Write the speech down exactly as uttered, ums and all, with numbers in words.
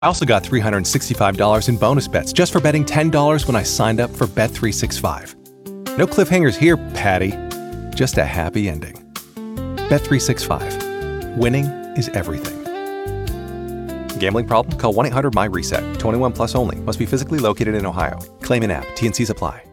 I also got three hundred sixty-five dollars in bonus bets just for betting ten dollars when I signed up for Bet three sixty-five. No cliffhangers here, Patty. Just a happy ending. Bet three sixty-five. Winning is everything. Gambling problem? Call one eight hundred M Y RESET. twenty-one plus only. Must be physically located in Ohio. Claim in app. T N Cs apply.